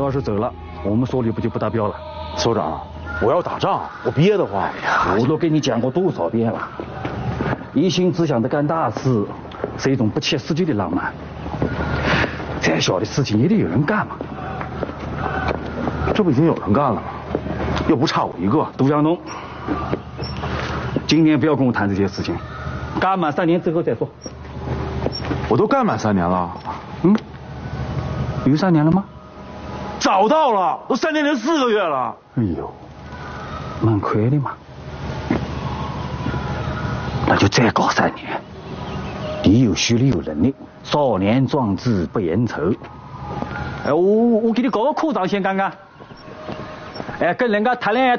要是走了，我们所里不就不达标了？ 首长，我要打仗，我憋得慌。 我都跟你讲过多少遍了，一心只想着干大事，是一种不切实际的浪漫。再小的事情也得有人干嘛。 这不已经有人干了吗？又不差我一个。 杜江东，今年不要跟我谈这些事情，干满3年之后再说。 我都干满3年了。 有3年了吗？ 早到了，都3年零4个月了。 哎呦，蛮快的嘛。那就再搞3年。你有虚力有能力，少年壮志不言愁。哎，我给你搞个科长先干干。哎，跟人家谈恋爱。